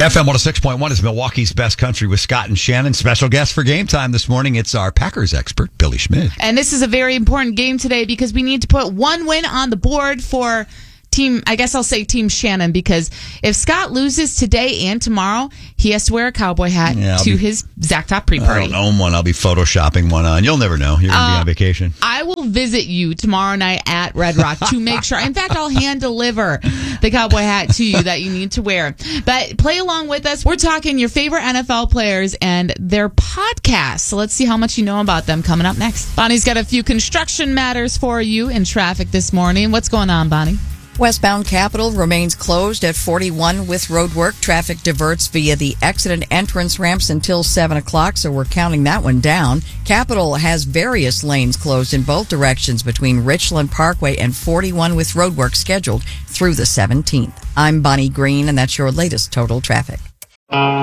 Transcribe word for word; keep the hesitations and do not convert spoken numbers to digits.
F M one oh six point one is Milwaukee's Best Country with Scott and Shannon. Special guest for Game Time this morning. It's our Packers expert, Billy Schmidt. And this is a very important game today because we need to put one win on the board for Team, I guess I'll say Team Shannon, because if Scott loses today and tomorrow, he has to wear a cowboy hat Yeah, to be, his Zach Top I pre-party. don't own one. I'll be photoshopping one on. You'll never know. You're going to Uh, be on vacation. I will visit you tomorrow night at Red Rock to make sure. In fact, I'll hand deliver the cowboy hat to you that you need to wear. But play along with us. We're talking your favorite N F L players and their podcasts. So let's see how much you know about them coming up next. Bonnie's got a few construction matters for you in traffic this morning. What's going on, Bonnie? Westbound Capitol remains closed at forty-one with roadwork. Traffic diverts via the exit and entrance ramps until seven o'clock, so we're counting that one down. Capitol has various lanes closed in both directions between Richland Parkway and forty-one with roadwork scheduled through the seventeenth. I'm Bonnie Green, and that's your latest Total Traffic.